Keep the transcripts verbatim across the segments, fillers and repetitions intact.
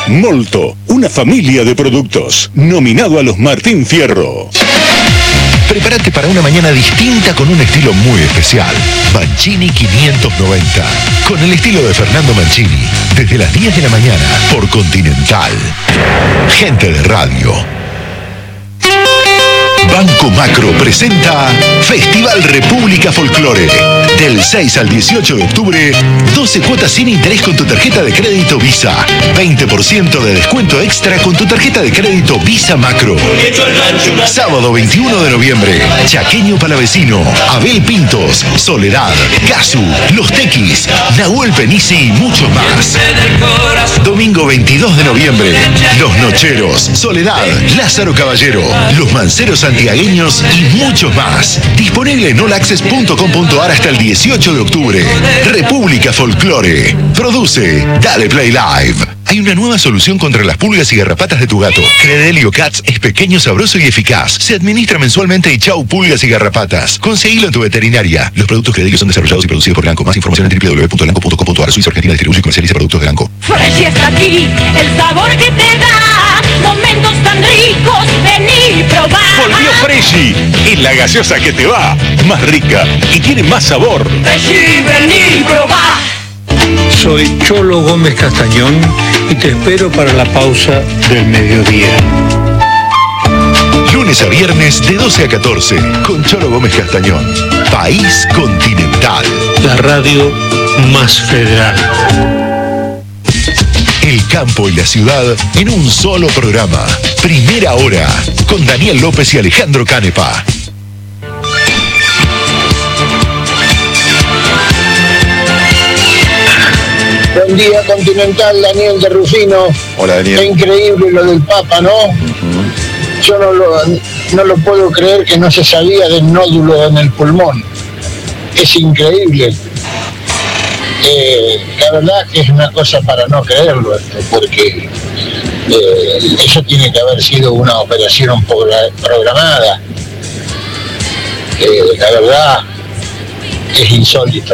Molto, una familia de productos, nominado a los Martín Fierro. Prepárate para una mañana distinta con un estilo muy especial. Mancini quinientos noventa. Con el estilo de Fernando Mancini. Desde las diez de la mañana por Continental. Gente de radio. Banco Macro presenta Festival República Folclore. Del seis al dieciocho de octubre, doce cuotas sin interés con tu tarjeta de crédito Visa. veinte por ciento de descuento extra con tu tarjeta de crédito Visa Macro. Sábado veintiuno de noviembre, Chaqueño Palavecino, Abel Pintos, Soledad, Casu, Los Tequis, Nahuel Penisi y muchos más. Domingo veintidós de noviembre, Los Nocheros, Soledad, Lázaro Caballero, Los Manceros Santiagueños y muchos más. Disponible en all access punto com punto ar hasta el dieciocho de octubre. República Folclore. Produce Dale Play Live. Hay una nueva solución contra las pulgas y garrapatas de tu gato. Credelio Cats es pequeño, sabroso y eficaz. Se administra mensualmente y chau pulgas y garrapatas. Conseguilo en tu veterinaria. Los productos Credelio son desarrollados y producidos por Lanco. Más información en w w w punto lanco punto com punto ar. Suiza Argentina distribuye y comercializa productos de Lanco. Fresh está aquí, el sabor que te da. Momentos tan ricos, vení y probá. Volvió Freshy, es la gaseosa que te va. Más rica y tiene más sabor. Freshy, vení y probá. Soy Cholo Gómez Castañón y te espero para la pausa del mediodía. Lunes a viernes de doce a catorce con Cholo Gómez Castañón. País Continental. La radio más federal. El campo y la ciudad en un solo programa. Primera hora con Daniel López y Alejandro Canepa. Buen día, Continental, Daniel de Rufino. Hola, Daniel. Qué increíble lo del Papa, ¿no? Uh-huh. Yo no lo, no lo puedo creer que no se sabía del nódulo en el pulmón. Es increíble. Eh, la verdad que es una cosa para no creerlo esto, porque eh, eso tiene que haber sido una operación programada. Eh, la verdad es insólito.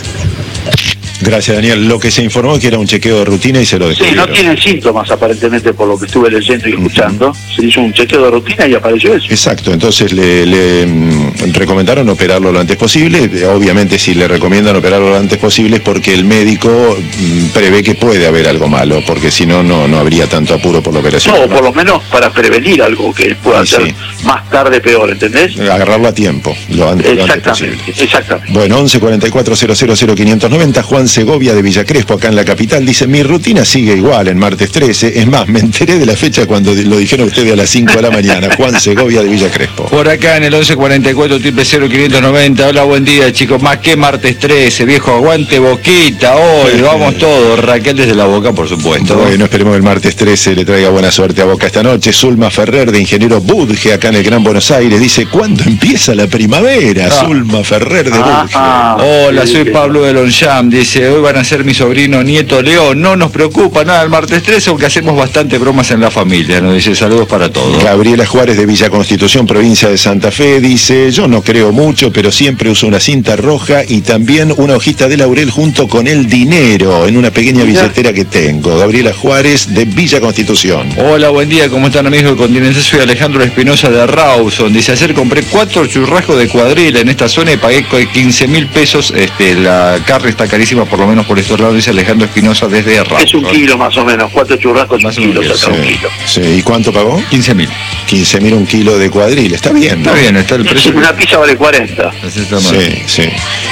Gracias, Daniel. Lo que se informó es que era un chequeo de rutina y se lo descubrieron. Sí, no tienen síntomas aparentemente por lo que estuve leyendo y escuchando. Uh-huh. Se hizo un chequeo de rutina y apareció eso. Exacto, entonces le, le mm, recomendaron operarlo lo antes posible. Obviamente si le recomiendan operarlo lo antes posible es porque el médico mm, prevé que puede haber algo malo, porque si no, no no habría tanto apuro por la operación. No, por lo menos para prevenir algo que pueda sí, ser sí. más tarde peor, ¿entendés? Agarrarlo a tiempo, lo antes, exactamente, lo antes posible. Exactamente. Bueno, once cuarenta y cuatro cero cero cero quinientos noventa, Juan Segovia de Villa Crespo, acá en la capital, dice: mi rutina sigue igual en martes trece, es más, me enteré de la fecha cuando lo dijeron ustedes a las cinco de la mañana. Juan Segovia de Villa Crespo. Por acá en el once cuarenta y cuatro triple cero quinientos noventa, hola, buen día chicos, más que martes trece, viejo, aguante Boquita, hoy sí, vamos todos, Raquel desde la Boca, por supuesto. Bueno, esperemos que el martes trece le traiga buena suerte a Boca esta noche. Zulma Ferrer de Ingeniero Budge, acá en el Gran Buenos Aires, dice: ¿cuándo empieza la primavera? Ah. Zulma Ferrer de ah, Budge. Ah, hola, soy Pablo de Lonjam, dice: hoy van a ser mi sobrino nieto León, no nos preocupa nada el martes trece, aunque hacemos bastante bromas en la familia, nos dice: saludos para todos. Gabriela Juárez de Villa Constitución, provincia de Santa Fe, dice: yo no creo mucho, pero siempre uso una cinta roja y también una hojita de laurel junto con el dinero en una pequeña billetera que tengo. Gabriela Juárez de Villa Constitución. Hola, buen día, ¿cómo están amigos del Continente? Soy Alejandro Espinosa de Rawson, dice: ayer compré cuatro churrascos de cuadril en esta zona y pagué quince mil pesos, este, la carne está carísima por lo menos por estos lados, dice Alejandro Espinosa desde Rawson. Es un kilo más o menos, cuatro churrascos más un kilo, sí, un kilo. Sí. ¿Y cuánto pagó? quince mil. quince mil un kilo de cuadril, está bien, ¿no? Está bien, está el precio. Una pizza vale cuarenta. Sí, sí.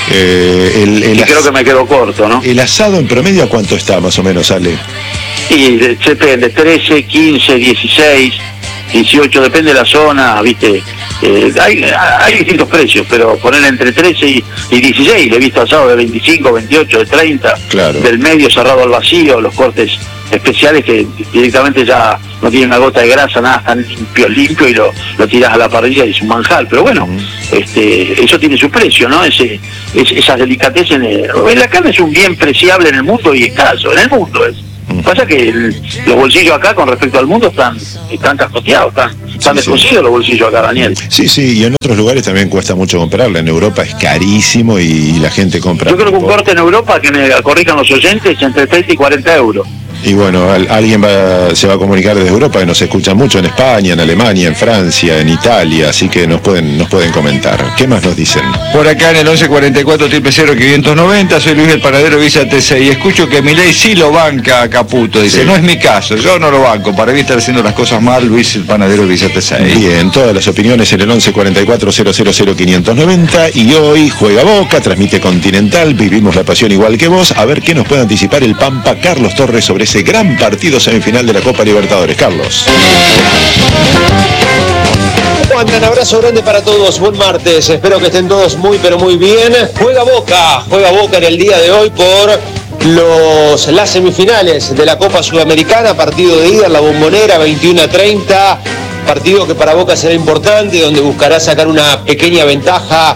Eh, el, el y creo que me quedó corto, ¿no? ¿El asado en promedio a cuánto está más o menos, sale? Y depende, trece, quince, dieciséis, dieciocho, depende de la zona, viste. Eh, hay, hay distintos precios, pero poner entre trece y, y dieciséis, le he visto asado de veinticinco, veintiocho, de treinta, claro. Del medio cerrado al vacío, los cortes especiales que directamente ya no tienen una gota de grasa, nada, están limpio, limpio y lo, lo tiras a la parrilla y es un manjar, pero bueno, uh-huh. este, eso tiene su precio, ¿no? Ese, es, esas delicatessen, eh, la carne es un bien preciable en el mundo y escaso, en el mundo es. Uh-huh. Pasa que el, los bolsillos acá con respecto al mundo están, están cascoteados, están, están sí, descosidos sí. los bolsillos acá, Daniel. Sí, sí, y en otros lugares también cuesta mucho comprarla. En Europa es carísimo y, y la gente compra. Yo creo que un corte en Europa, que me corrijan los oyentes, entre treinta y cuarenta euros. Y bueno, al, alguien va, se va a comunicar desde Europa, que nos escucha mucho en España, en Alemania, en Francia, en Italia, así que nos pueden, nos pueden comentar. ¿Qué más nos dicen? Por acá en el once cuarenta y cuatro, triple cero, quinientos noventa, soy Luis del Panadero Visa T C y escucho que Milei sí lo banca a Caputo. Dice, sí. No es mi caso, yo no lo banco, para mí estar haciendo las cosas mal, Luis el Panadero Visa T C. Bien, todas las opiniones en el once cuarenta y cuatro, cero cero cero, quinientos noventa y hoy juega Boca, transmite Continental, vivimos la pasión igual que vos, a ver qué nos puede anticipar el Pampa Carlos Torres sobre ese gran partido semifinal de la Copa Libertadores. Carlos. ¿Cómo andan? Abrazo grande para todos, buen martes, espero que estén todos muy pero muy bien. Juega Boca, juega Boca en el día de hoy por los, las semifinales de la Copa Sudamericana, partido de ida en la Bombonera, veintiuno a treinta, partido que para Boca será importante, donde buscará sacar una pequeña ventaja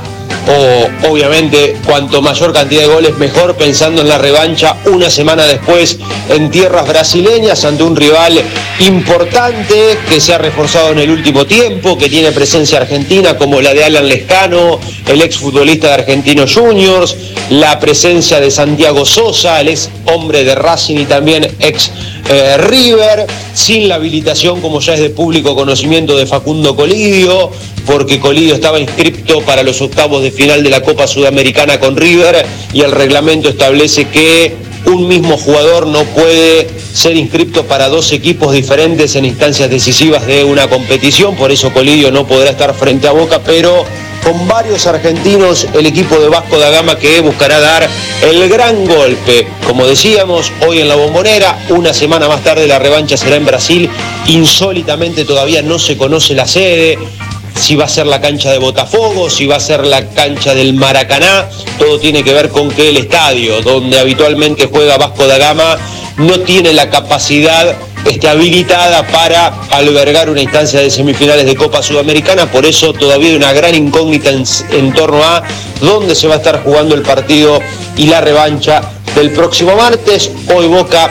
o obviamente cuanto mayor cantidad de goles mejor, pensando en la revancha una semana después en tierras brasileñas ante un rival importante que se ha reforzado en el último tiempo, que tiene presencia argentina como la de Alan Lescano, el exfutbolista de Argentinos Juniors, la presencia de Santiago Sosa, el ex hombre de Racing y también ex eh, River, sin la habilitación, como ya es de público conocimiento, de Facundo Colidio, porque Colidio estaba inscripto para los octavos de final de la Copa Sudamericana con River y el reglamento establece que un mismo jugador no puede ser inscripto para dos equipos diferentes en instancias decisivas de una competición, por eso Colidio no podrá estar frente a Boca, pero con varios argentinos el equipo de Vasco da Gama que buscará dar el gran golpe. Como decíamos, hoy en la Bombonera, una semana más tarde la revancha será en Brasil, insólitamente todavía no se conoce la sede, si va a ser la cancha de Botafogo, si va a ser la cancha del Maracaná, todo tiene que ver con que el estadio donde habitualmente juega Vasco da Gama no tiene la capacidad este, habilitada para albergar una instancia de semifinales de Copa Sudamericana, por eso todavía hay una gran incógnita en, en torno a dónde se va a estar jugando el partido y la revancha del próximo martes. Hoy Boca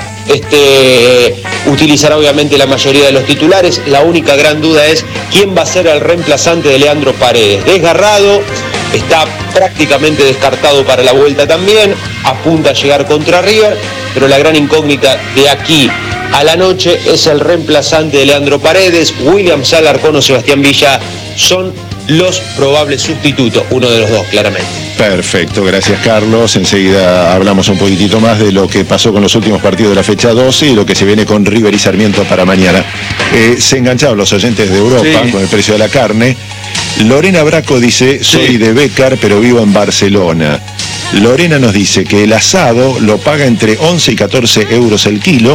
este, utilizará obviamente la mayoría de los titulares, la única gran duda es quién va a ser el reemplazante de Leandro Paredes. Desgarrado, está prácticamente descartado para la vuelta también, apunta a llegar contra River, pero la gran incógnita de aquí a la noche es el reemplazante de Leandro Paredes. William Alarcón o Sebastián Villa son los probables sustitutos, uno de los dos claramente. Perfecto, gracias Carlos. Enseguida hablamos un poquitito más de lo que pasó con los últimos partidos de la fecha doce y lo que se viene con River y Sarmiento para mañana. Eh, se engancharon los oyentes de Europa sí. con el precio de la carne. Lorena Braco dice, soy sí. de Bécar pero vivo en Barcelona. Lorena nos dice que el asado lo paga entre once y catorce euros el kilo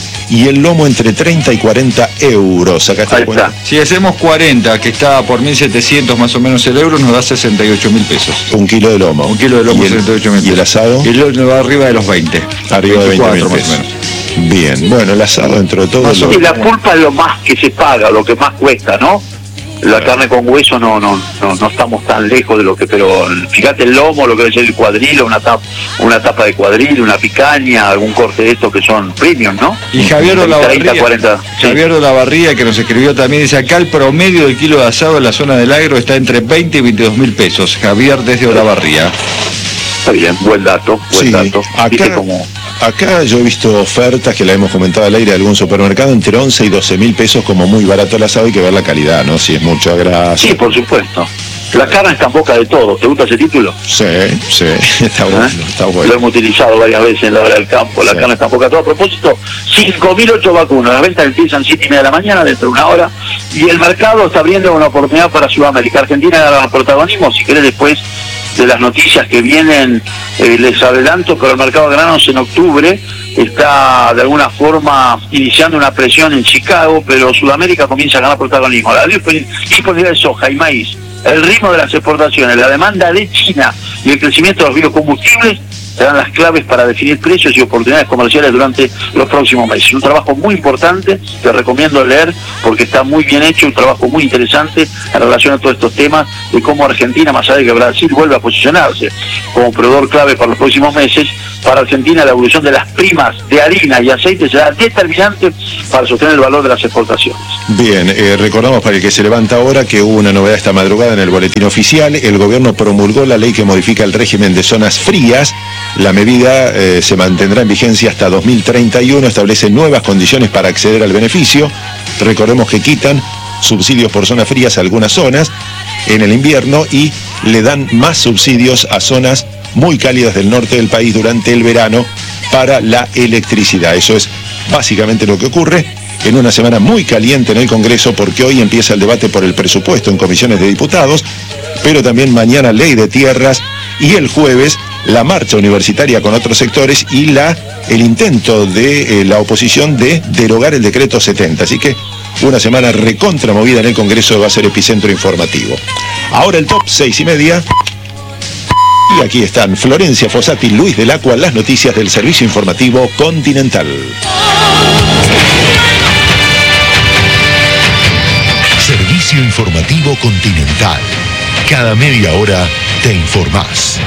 y el lomo entre treinta y cuarenta euros. Acá está. está. Si hacemos cuarenta, que está por mil setecientos más o menos el euro, nos da sesenta y ocho mil pesos. Un kilo de lomo. Un kilo de lomo, sesenta y ocho mil pesos. ¿Y el asado? Y el lomo va arriba de los veinte. Arriba de veinte mil pesos. Bien, bueno, el asado dentro de todo. Y la pulpa es lo más que se paga, lo que más cuesta, ¿no? La carne con hueso no no no no estamos tan lejos de lo que, pero fíjate el lomo, lo que debe ser el cuadrilo, una tapa, una tapa de cuadril, una picaña, algún corte de estos que son premium, ¿no? Y Javier Olavarría, cuarenta, sí. Javier Olavarría, que nos escribió también, dice acá el promedio del kilo de asado en la zona del agro está entre veinte y veintidós mil pesos. Javier desde Olavarría. Está bien, buen dato, buen sí, dato. Acá, como... acá yo he visto ofertas que la hemos comentado al aire de algún supermercado entre once y doce mil pesos como muy barato el asado, hay que ver la calidad, ¿no? Si es mucha grasa. Sí, por supuesto. La carne está en boca de todo. ¿Te gusta ese título? Sí, sí, está bueno, ¿Eh? está bueno. Lo hemos utilizado varias veces en la hora del campo. La sí. carne está en boca de todo. A propósito, cinco mil ocho vacunas. Las ventas empiezan siete y media de la mañana, dentro de una hora. Y el mercado está abriendo una oportunidad para Sudamérica. Argentina gana protagonismo. Si querés, después de las noticias que vienen, eh, les adelanto, pero el mercado de granos en octubre está de alguna forma iniciando una presión en Chicago, pero Sudamérica comienza a ganar protagonismo. La disponibilidad de soja y maíz, el ritmo de las exportaciones, la demanda de China y el crecimiento de los biocombustibles serán las claves para definir precios y oportunidades comerciales durante los próximos meses. Un trabajo muy importante, te recomiendo leer porque está muy bien hecho, un trabajo muy interesante en relación a todos estos temas de cómo Argentina, más allá de que Brasil vuelve a posicionarse como proveedor clave para los próximos meses. Para Argentina la evolución de las primas de harina y aceite será determinante para sostener el valor de las exportaciones. Bien, eh, recordamos para el que se levanta ahora que hubo una novedad esta madrugada en el boletín oficial. El gobierno promulgó la ley que modifica el régimen de zonas frías La medida eh, se mantendrá en vigencia hasta dos mil treinta y uno, establece nuevas condiciones para acceder al beneficio. Recordemos que quitan subsidios por zonas frías a algunas zonas en el invierno y le dan más subsidios a zonas muy cálidas del norte del país durante el verano para la electricidad. Eso es básicamente lo que ocurre en una semana muy caliente en el Congreso, porque hoy empieza el debate por el presupuesto en comisiones de diputados, pero también mañana ley de tierras y el jueves la marcha universitaria con otros sectores y la, el intento de eh, la oposición de derogar el decreto setenta. Así que una semana recontramovida en el Congreso, va a ser epicentro informativo. Ahora el top seis y media. Y aquí están Florencia Fossati, Luis del Acua, las noticias del Servicio Informativo Continental. Servicio Informativo Continental. Cada media hora te informás.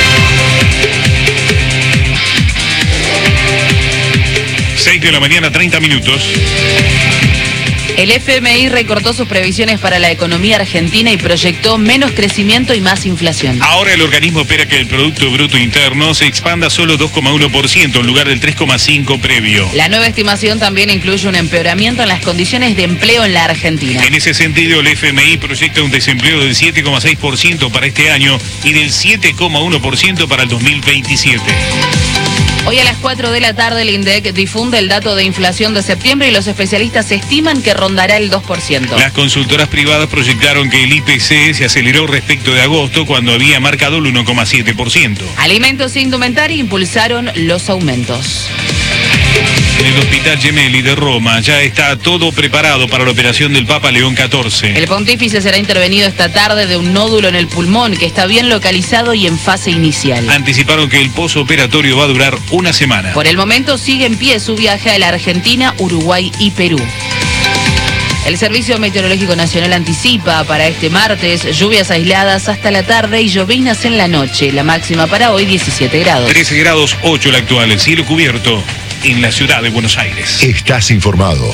seis de la mañana, treinta minutos. El F M I recortó sus previsiones para la economía argentina y proyectó menos crecimiento y más inflación. Ahora el organismo espera que el Producto Bruto Interno se expanda solo dos coma uno por ciento en lugar del tres coma cinco por ciento previo. La nueva estimación también incluye un empeoramiento en las condiciones de empleo en la Argentina. En ese sentido, el F M I proyecta un desempleo del siete coma seis por ciento para este año y del siete coma uno por ciento para el dos mil veintisiete. Hoy a las cuatro de la tarde el INDEC difunde el dato de inflación de septiembre y los especialistas estiman que rondará el dos por ciento. Las consultoras privadas proyectaron que el I P C se aceleró respecto de agosto, cuando había marcado el uno coma siete por ciento. Alimentos e indumentaria impulsaron los aumentos. En el Hospital Gemelli de Roma ya está todo preparado para la operación del Papa León catorce. El pontífice será intervenido esta tarde de un nódulo en el pulmón que está bien localizado y en fase inicial. Anticiparon que el posoperatorio va a durar una semana. Por el momento sigue en pie su viaje a la Argentina, Uruguay y Perú. El Servicio Meteorológico Nacional anticipa para este martes lluvias aisladas hasta la tarde y llovinas en la noche. La máxima para hoy diecisiete grados. trece grados ocho la actual, el cielo cubierto en la ciudad de Buenos Aires. Estás informado.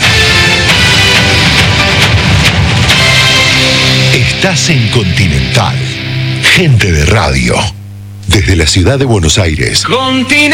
Estás en Continental. Gente de radio. Desde la ciudad de Buenos Aires. Continental.